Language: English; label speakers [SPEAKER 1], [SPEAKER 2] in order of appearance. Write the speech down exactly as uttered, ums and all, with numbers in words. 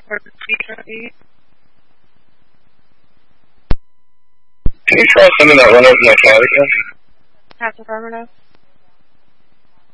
[SPEAKER 1] Can you try sending that one over to my car again?
[SPEAKER 2] Half affirmative.